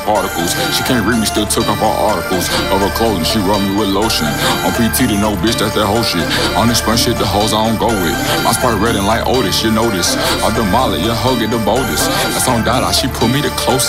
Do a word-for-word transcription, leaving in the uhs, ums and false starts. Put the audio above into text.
particles. She can't read me, still took off all articles of her clothing. She rub me with lotion. On P T to no bitch, that's that whole shit. On this spun shit, the hoes I don't go with. My spot red and like Otis, you know this. I demolish, your hoe get the boldest. That's on Dada, she put me the closest.